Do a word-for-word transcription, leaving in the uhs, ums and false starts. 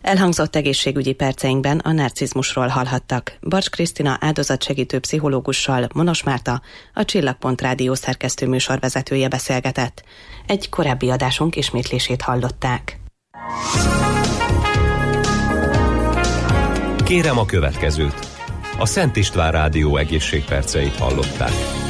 Elhangzott egészségügyi perceinkben a narcizmusról hallhattak. Barcs Krisztina áldozatsegítő pszichológussal, Monos Márta, a Csillagpont Rádió szerkesztő műsorvezetője beszélgetett. Egy korábbi adásunk ismétlését hallották. Kérem a következőt. A Szent István Rádió egészségperceit hallották.